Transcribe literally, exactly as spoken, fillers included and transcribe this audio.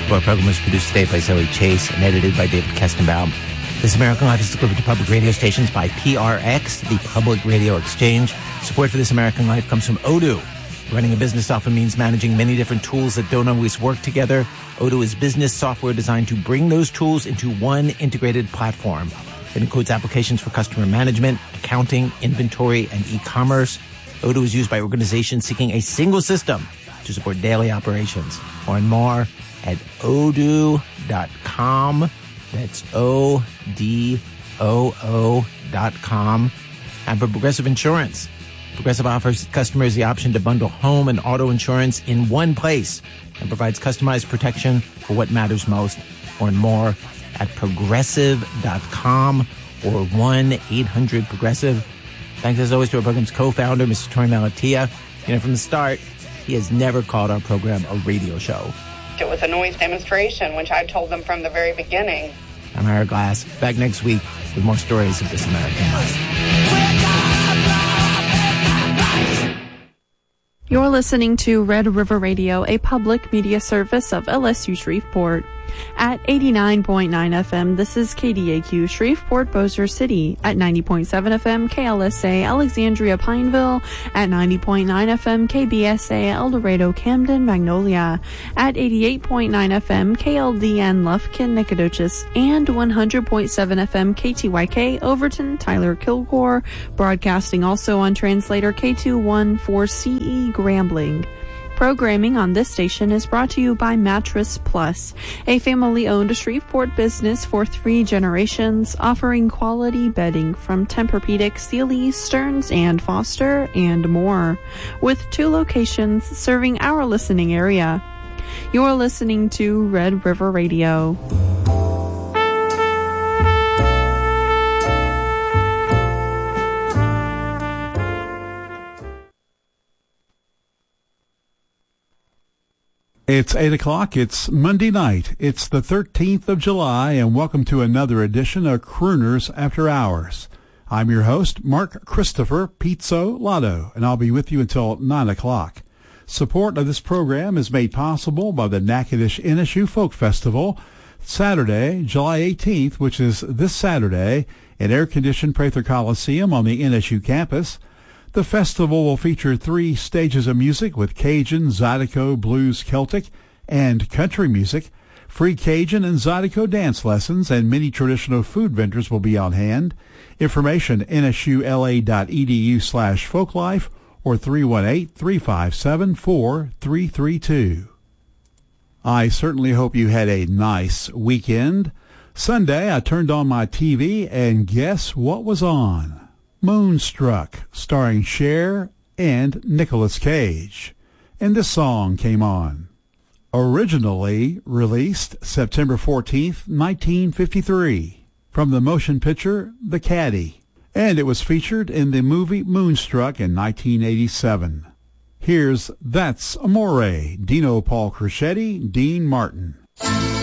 Our program was produced today by Zoe Chase and edited by David Kestenbaum. This American Life is delivered to public radio stations by P R X, the Public Radio Exchange. Support for This American Life comes from Odoo. Running a business often means managing many different tools that don't always work together. Odoo is business software designed to bring those tools into one integrated platform. It includes applications for customer management, accounting, inventory, and e-commerce. Odoo is used by organizations seeking a single system to support daily operations. Learn more at odoo dot com. That's O D O O dot com. And for Progressive Insurance, Progressive offers customers the option to bundle home and auto insurance in one place and provides customized protection for what matters most. Learn more at progressive dot com or one eight hundred progressive. Thanks as always to our program's co-founder, Mister Tony Malatia. You know, from the start, he has never called our program a radio show. It was a noise demonstration, which I told them from the very beginning. I'm Ira Glass, back next week with more stories of This American Life. You're listening to Red River Radio, a public media service of L S U Shreveport. At eighty-nine point nine F M, this is K D A Q Shreveport Bossier City. At ninety point seven F M, K L S A Alexandria Pineville. At ninety point nine F M, K B S A El Dorado Camden Magnolia. At eighty-eight point nine F M, K L D N Lufkin Nacogdoches. And one hundred point seven F M, K T Y K Overton Tyler Kilgore. Broadcasting also on translator K two one four C E Grambling. Programming on this station is brought to you by Mattress Plus, a family-owned Shreveport business for three generations, offering quality bedding from Tempur-Pedic, Sealy, Stearns, and Foster, and more, with two locations serving our listening area. You're listening to Red River Radio. It's eight o'clock. It's Monday night. It's the thirteenth of July, and welcome to another edition of Crooners After Hours. I'm your host, Mark Christopher Pizzo Lotto, and I'll be with you until nine o'clock. Support of this program is made possible by the Natchitoches Inishu Folk Festival, Saturday, July eighteenth, which is this Saturday, at air-conditioned Prather Coliseum on the N S U campus. The festival will feature three stages of music with Cajun, Zydeco, Blues, Celtic, and country music. Free Cajun and Zydeco dance lessons and many traditional food vendors will be on hand. Information, N S U L A dot E D U slash folklife or three one eight, three five seven, four three three two. I certainly hope you had a nice weekend. Sunday, I turned on my T V, and guess what was on? Moonstruck, starring Cher and Nicolas Cage. And this song came on. Originally released September fourteenth, nineteen fifty-three, from the motion picture The Caddy. And it was featured in the movie Moonstruck in nineteen eighty-seven. Here's That's Amore, Dino Paul Crescetti, Dean Martin.